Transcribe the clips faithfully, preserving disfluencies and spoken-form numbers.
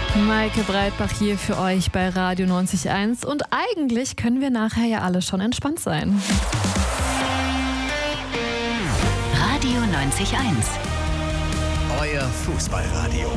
Maike Breitbach hier für euch bei Radio neunzig Komma eins und eigentlich können wir nachher ja alle schon entspannt sein. Radio neunzig Komma eins. Euer Fußballradio.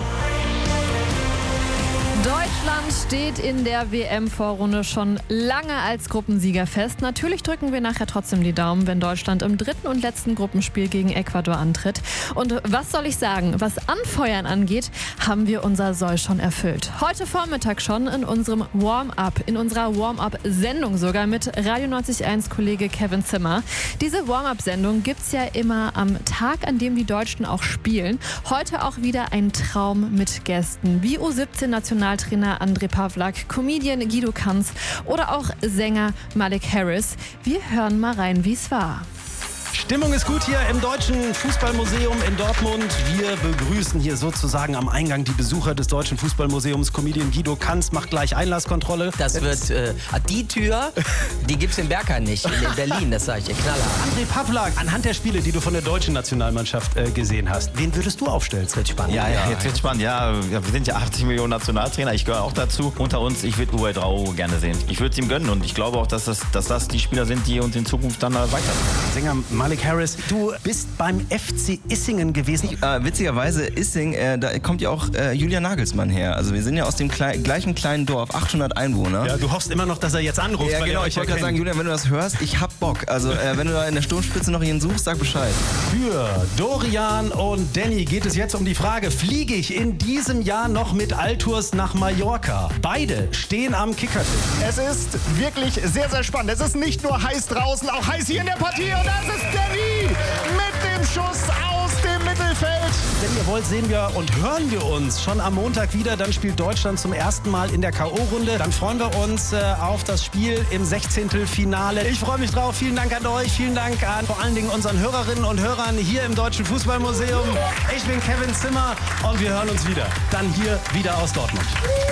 Deutschland steht in der W M-Vorrunde schon lange als Gruppensieger fest. Natürlich drücken wir nachher trotzdem die Daumen, wenn Deutschland im dritten und letzten Gruppenspiel gegen Ecuador antritt. Und was soll ich sagen? Was Anfeuern angeht, haben wir unser Soll schon erfüllt. Heute Vormittag schon in unserem Warm-Up, in unserer Warm-Up-Sendung sogar mit Radio neunzig Komma eins Kollege Kevin Zimmer. Diese Warm-Up-Sendung gibt's ja immer am Tag, an dem die Deutschen auch spielen. Heute auch wieder ein Traum mit Gästen, wie U siebzehn Nationaltrainer André Pavlak, Comedian Guido Kanz oder auch Sänger Malik Harris. Wir hören mal rein, wie es war. Stimmung ist gut hier im Deutschen Fußballmuseum in Dortmund. Wir begrüßen hier sozusagen am Eingang die Besucher des Deutschen Fußballmuseums. Comedian Guido Kanz macht gleich Einlasskontrolle. Das wird, äh, die Tür, die gibt's in Bergheim nicht, in, in Berlin, das sage ich dir, knallhart. André Pavlak, anhand der Spiele, die du von der deutschen Nationalmannschaft äh, gesehen hast, wen würdest du aufstellen? Das wird spannend. Ja, ja, jetzt wird spannend. Ja, wir sind ja achtzig Millionen Nationaltrainer, ich gehöre auch dazu. Unter uns, ich würde Uwe Drau gerne sehen. Ich würde es ihm gönnen und ich glaube auch, dass das, dass das die Spieler sind, die uns in Zukunft dann weiter. Sänger Malik Harris, du bist beim F C Issingen gewesen. Äh, witzigerweise, Issing, äh, da kommt ja auch äh, Julian Nagelsmann her. Also wir sind ja aus dem klei- gleichen kleinen Dorf, achthundert Einwohner. Ja, du hoffst immer noch, dass er jetzt anruft. Ja, weil genau, er ich euch wollte gerade erkennt. sagen, Julian, wenn du das hörst, ich hab Bock. Also äh, wenn du da in der Sturmspitze noch ihn suchst, sag Bescheid. Für Dorian und Danny geht es jetzt um die Frage, fliege ich in diesem Jahr noch mit Altours nach Mallorca? Beide stehen am Kickertisch. Es ist wirklich sehr, sehr spannend. Es ist nicht nur heiß draußen, auch heiß hier in der Partie. Und das ist Danny mit dem Schuss aus dem Mittelfeld. Wenn ihr wollt, sehen wir und hören wir uns schon am Montag wieder. Dann spielt Deutschland zum ersten Mal in der K O-Runde. Dann freuen wir uns äh, auf das Spiel im Sechzehntelfinale. Ich freue mich drauf. Vielen Dank an euch. Vielen Dank an vor allen Dingen unseren Hörerinnen und Hörern hier im Deutschen Fußballmuseum. Ich bin Kevin Zimmer und wir hören uns wieder. Dann hier wieder aus Dortmund.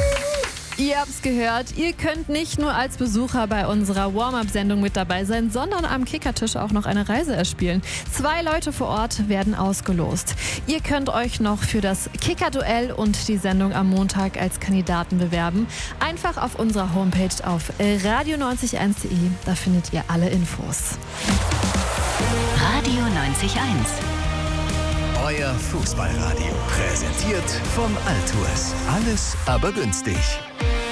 Ihr habt's gehört, ihr könnt nicht nur als Besucher bei unserer Warm-Up-Sendung mit dabei sein, sondern am Kickertisch auch noch eine Reise erspielen. Zwei Leute vor Ort werden ausgelost. Ihr könnt euch noch für das Kicker-Duell und die Sendung am Montag als Kandidaten bewerben. Einfach auf unserer Homepage auf radio neunzig Komma eins punkt de, da findet ihr alle Infos. Radio neunzig Komma eins. Euer Fußballradio. Präsentiert von Altours. Alles aber günstig.